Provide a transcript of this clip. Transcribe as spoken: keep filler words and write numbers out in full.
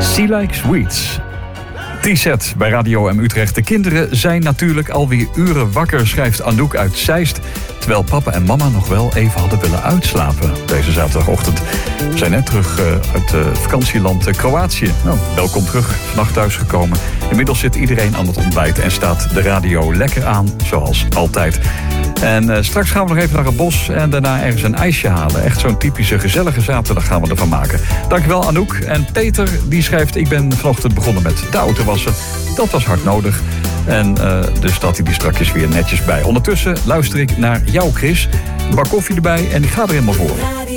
Sea Like Sweets. T-set bij Radio M Utrecht. De kinderen zijn natuurlijk alweer uren wakker, schrijft Anouk uit Zeist. Terwijl papa en mama nog wel even hadden willen uitslapen deze zaterdagochtend. We zijn net terug uh, uit uh, vakantieland uh, Kroatië. Nou, welkom terug, vannacht thuisgekomen. Inmiddels zit iedereen aan het ontbijt en staat de radio lekker aan, zoals altijd. En uh, straks gaan we nog even naar het bos en daarna ergens een ijsje halen. Echt zo'n typische gezellige zaterdag gaan we ervan maken. Dankjewel Anouk. En Peter die schrijft: ik ben vanochtend begonnen met de auto wassen. Dat was hard nodig. En uh, dus staat hij er strakjes weer netjes bij. Ondertussen luister ik naar jou, Chris. Een bak koffie erbij en ik ga er helemaal voor.